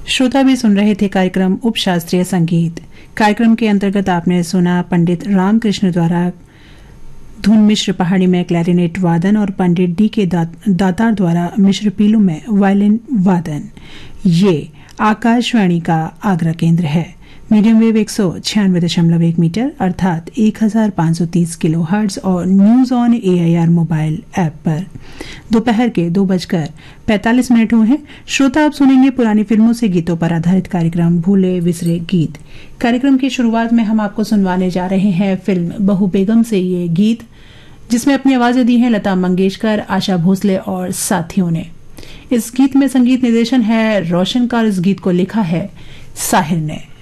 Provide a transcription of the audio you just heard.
श्रोता भी सुन रहे थे कार्यक्रम उपशास्त्रीय संगीत। कार्यक्रम के अंतर्गत आपने सुना पंडित रामकृष्ण द्वारा धुन मिश्र पहाड़ी में क्लैरिनेट वादन और पंडित डी के दातार द्वारा मिश्र पीलू में वायलिन वादन। ये आकाशवाणी का आगरा केंद्र है। मीडियम वेव 196.1 मीटर अर्थात 1530 किलोहर्ट्ज और news on AIR mobile app पर दोपहर के 2:45 हुए हैं। श्रोता आप सुनेंगे पुरानी फिल्मों से गीतों पर आधारित कार्यक्रम भूले विसरे गीत। कार्यक्रम की शुरुआत में हम आपको सुनवाने जा रहे हैं फिल्म बहू बेगम से ये गीत, जिसमें अपनी आवाजें दी हैं लता मंगेशकर, आशा भोसले और साथियों ने। इस गीत में संगीत निर्देशन है रोशन का और इस गीत को लिखा है साहिर ने।